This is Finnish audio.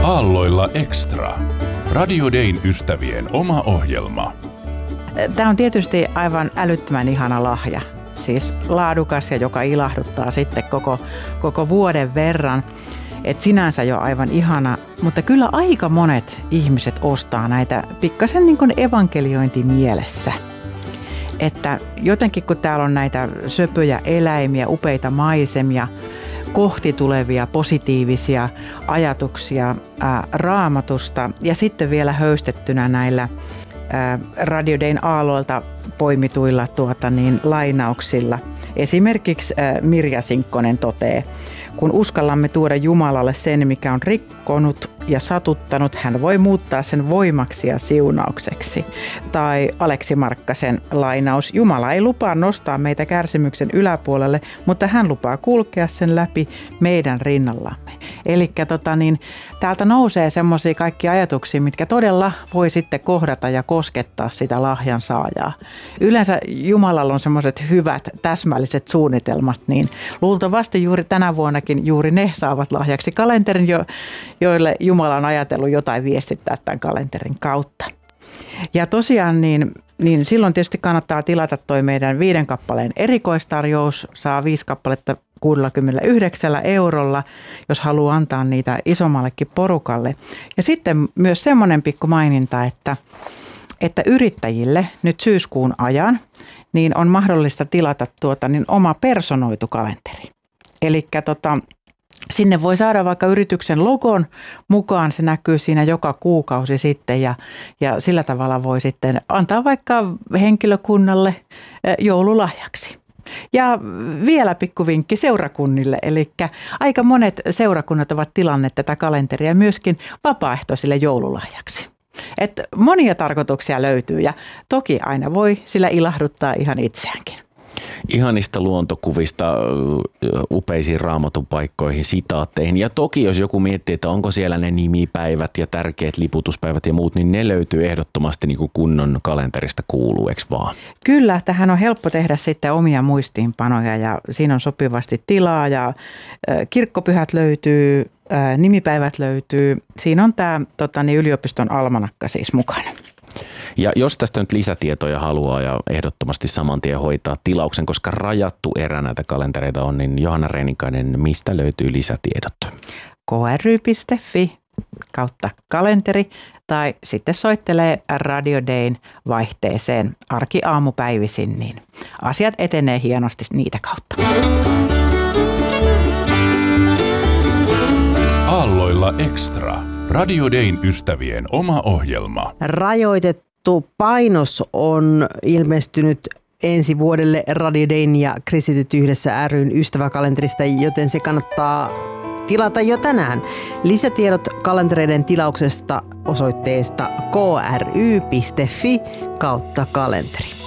Aalloilla Extra. Radio Dayn ystävien oma ohjelma. Tämä on tietysti aivan älyttömän ihana lahja. Siis laadukas ja joka ilahduttaa sitten koko vuoden verran. Et sinänsä jo aivan ihana, mutta kyllä aika monet ihmiset ostaa näitä pikkasen niin kuin evankeliointimielessä. Että jotenkin kun täällä on näitä söpöjä eläimiä, upeita maisemia, kohti tulevia positiivisia ajatuksia Raamatusta ja sitten vielä höystettynä näillä Radio Dayn aalloilta poimituilla lainauksilla. Esimerkiksi Mirja Sinkkonen toteaa, kun uskallamme tuoda Jumalalle sen, mikä on rikkonut ja satuttanut, hän voi muuttaa sen voimaksi ja siunaukseksi. Tai Aleksi Markkasen lainaus, Jumala ei lupaa nostaa meitä kärsimyksen yläpuolelle, mutta hän lupaa kulkea sen läpi meidän rinnallamme. Eli täältä nousee semmoisia kaikki ajatuksia, mitkä todella voi sitten kohdata ja koskettaa sitä lahjan saajaa. Yleensä Jumalalla on semmoiset hyvät, täsmälliset suunnitelmat, niin luultavasti juuri tänä vuonnakin juuri ne saavat lahjaksi kalenterin, joille Jumala on ajatellut jotain viestittää tämän kalenterin kautta. Ja tosiaan niin silloin tietysti kannattaa tilata toi meidän 5 kappaleen erikoistarjous, saa 5 kappaletta 69 €, jos haluaa antaa niitä isommallekin porukalle. Ja sitten myös semmoinen pikku maininta, että yrittäjille nyt syyskuun ajan niin on mahdollista tilata oma personoitu kalenteri. Elikkä sinne voi saada vaikka yrityksen logon mukaan, se näkyy siinä joka kuukausi sitten ja sillä tavalla voi sitten antaa vaikka henkilökunnalle joululahjaksi. Ja vielä pikkuvinkki seurakunnille, eli aika monet seurakunnat ovat tilanneet tätä kalenteria myöskin vapaaehtoisille joululahjaksi. Et monia tarkoituksia löytyy ja toki aina voi sillä ilahduttaa ihan itseäänkin. Ihanista luontokuvista upeisiin Raamatun paikkoihin, sitaatteihin. Ja toki jos joku miettii, että onko siellä ne nimipäivät ja tärkeät liputuspäivät ja muut, niin ne löytyy ehdottomasti niin kuin kunnon kalenterista kuuluu, eikö vaan? Kyllä, tähän on helppo tehdä sitten omia muistiinpanoja ja siinä on sopivasti tilaa ja kirkkopyhät löytyy, nimipäivät löytyy. Siinä on tämä yliopiston almanakka siis mukana. Ja jos tästä nyt lisätietoja haluaa ja ehdottomasti saman tien hoitaa tilauksen, koska rajattu erä näitä kalentereita on, niin Johanna Reinikainen, mistä löytyy lisätiedot? kry.fi/kalenteri tai sitten soittelee Radio Dayn vaihteeseen arkiaamupäivisin, niin asiat etenee hienosti niitä kautta. Aalloilla Extra. Radio Dayn ystävien oma ohjelma. Rajoitettu painos on ilmestynyt ensi vuodelle Radio Dayn ja Kristityt yhdessä ry:n ystäväkalenterista, joten se kannattaa tilata jo tänään. Lisätiedot kalentereiden tilauksesta osoitteesta kry.fi/kalenteri.